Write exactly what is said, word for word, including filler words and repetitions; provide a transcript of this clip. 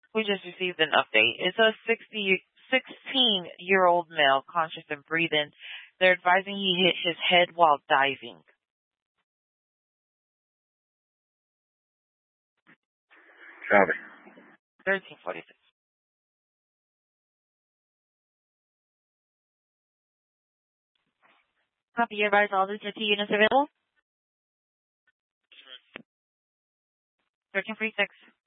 We just received an update. It's a sixteen-year-old male, conscious and breathing. They're advising he hit his head while diving. Copy. thirteen forty-six. Copy, you advise all the two units available? thirteen forty-six.